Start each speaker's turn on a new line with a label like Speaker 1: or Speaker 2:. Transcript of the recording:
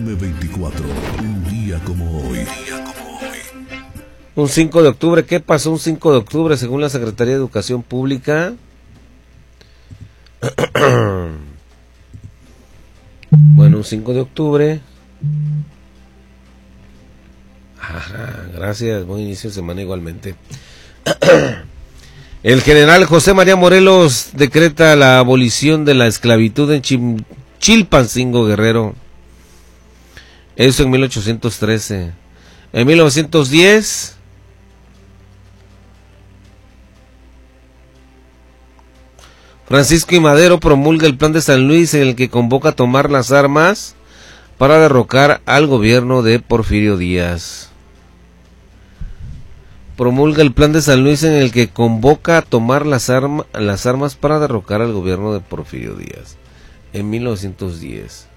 Speaker 1: AM24, un día como hoy.
Speaker 2: Un 5 de octubre, ¿qué pasó un 5 de octubre según la Secretaría de Educación Pública? Bueno, un 5 de octubre. Ajá, gracias, buen inicio de semana igualmente. El general José María Morelos decreta la abolición de la esclavitud en Chilpancingo, Guerrero. Eso en 1813. En 1910... Francisco I. Madero promulga el Plan de San Luis, en el que convoca a tomar las armas para derrocar al gobierno de Porfirio Díaz. Promulga el Plan de San Luis, en el que convoca a tomar las armas para derrocar al gobierno de Porfirio Díaz, en 1910.